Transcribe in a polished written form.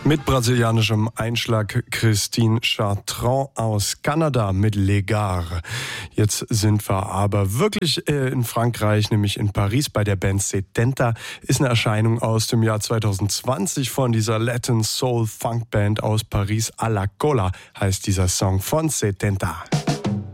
Mit brasilianischem Einschlag Christine Chartrand aus Kanada mit Les Gares. Jetzt sind wir aber wirklich in Frankreich, nämlich in Paris bei der Band Setenta. Ist eine Erscheinung aus dem Jahr 2020 von dieser Latin Soul Funk Band aus Paris. A la Cola heißt dieser Song von Setenta.